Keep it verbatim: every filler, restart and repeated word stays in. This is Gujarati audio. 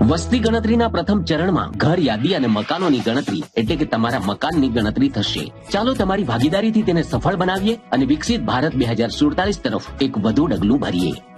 વસ્તી ગણતરીના પ્રથમ ચરણમાં ઘર યાદી અને મકાનોની ગણતરી એટલે કે તમારા મકાનની ગણતરી થશે. ચાલો તમારી ભાગીદારીથી તેને સફળ બનાવીએ અને વિકસિત ભારત બે હજાર સુડતાલીસ તરફ એક વધુ ડગલું ભરીએ.